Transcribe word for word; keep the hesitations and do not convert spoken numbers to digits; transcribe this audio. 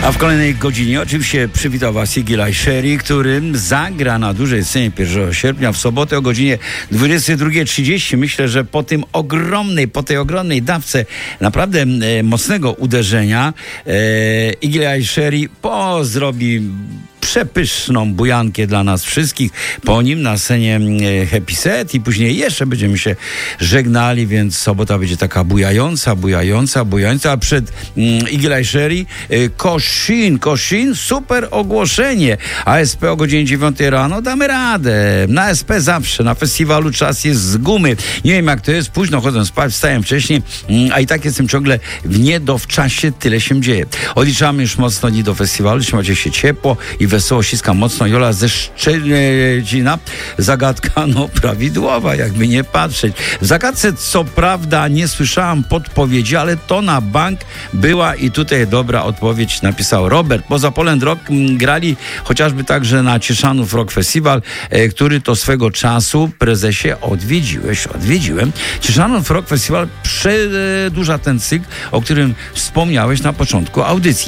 A w kolejnej godzinie oczywiście przywitał was Iggy Sherry, który zagra na dużej scenie pierwszego sierpnia w sobotę o godzinie dwudziestej drugiej trzydzieści. Myślę, że po tym ogromnej, po tej ogromnej dawce naprawdę e, mocnego uderzenia e, Iggy Sherry pozdrowi przepyszną bujankę dla nas wszystkich. Po nim na scenie Happy Set i później jeszcze będziemy się żegnali, więc sobota będzie taka bujająca, bujająca, bujająca. A przed mm, Iggy Sherry Koszin, Koszin, super ogłoszenie. A S P o godzinie dziewiątej rano damy radę. Na S P zawsze, na festiwalu czas jest z gumy. Nie wiem jak to jest, późno chodzę spać, wstałem wcześniej, mm, a i tak jestem ciągle w niedowczasie, tyle się dzieje. Odliczamy już mocno dni do festiwalu, trzymajcie się ciepło i wesoło, ściska mocno. Jola ze Szczecina. Zagadka no prawidłowa, jakby nie patrzeć. W zagadce co prawda nie słyszałam podpowiedzi, ale to na bank była i tutaj dobra odpowiedź, napisał Robert. Poza Poland Rock m, grali chociażby także na Cieszanów Rock Festival, e, który to swego czasu, prezesie, odwiedziłeś, odwiedziłem. Cieszanów Rock Festival przedłuża ten cykl, o którym wspomniałeś na początku audycji.